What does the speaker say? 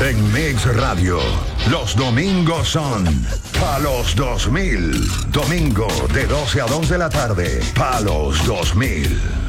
En Mix Radio, los domingos son Palos 2000. Domingo de 12 a 2 de la tarde. Palos 2000.